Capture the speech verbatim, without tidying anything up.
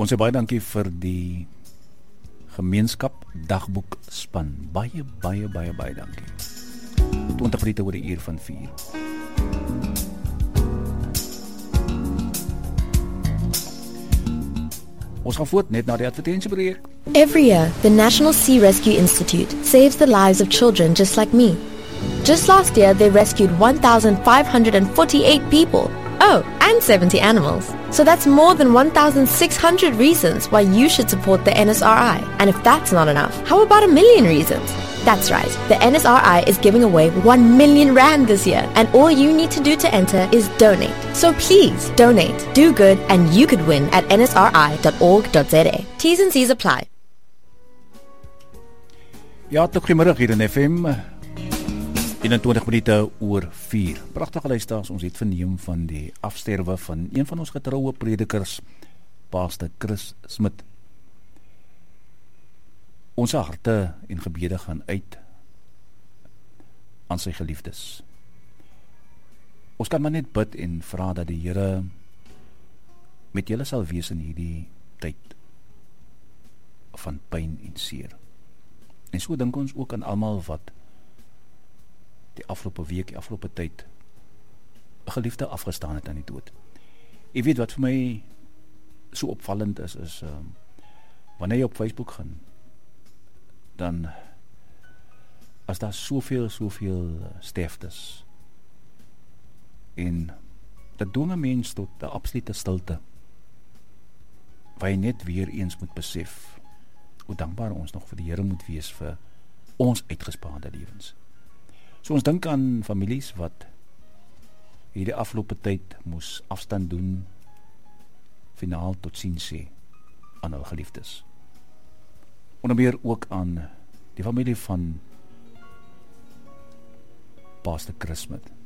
Ons sê baie dankie vir die gemeenskap dagboek span. Baie, baie, baie, baie dankie. twintig minute oor die uur van vier. Ons gaan voort net na die advertentiebreek. Every year, the National Sea Rescue Institute saves the lives of children just like me. Just last year, they rescued one thousand five hundred forty-eight people. Oh, and seventy animals. So that's more than one thousand six hundred reasons why you should support the N S R I. And if that's not enough, how about a million reasons? That's right, the N S R I is giving away one million rand this year, and all you need to do to enter is donate. So please, donate, do good, and you could win at n s r i dot org dot z a. T's and C's apply. Ja, tot goeiemiddag hier in F M. eenentwintig minute oor vier. Pragtige luisteraars, ons het verneem van die afsterwe van een van ons getroue predikers, Pastor Chris Smit. Ons harte en gebede gaan uit aan sy geliefdes. Ons kan maar net bid en vra dat die Here met julle sal wees in hierdie tyd van pyn en seer. En so dink ons ook aan almal wat die afgelope week, die afgelope tyd 'n geliefde afgestaan het aan die dood. Jy weet wat vir my so opvallend is, is um, wanneer jy op Facebook gaan, dan as daar soveel, soveel sterftes en dit dwing 'n mens tot 'n absolute stilte, waar jy net weer eens moet besef hoe dankbaar ons nog vir die Here moet wees vir ons uitgespaarde lewens. So ons dink aan families wat hierdie afgelope tyd moes afstand doen, finaal tot sins sê aan hul geliefdes. Onder meer ook aan die familie van Pastor Chris Smit.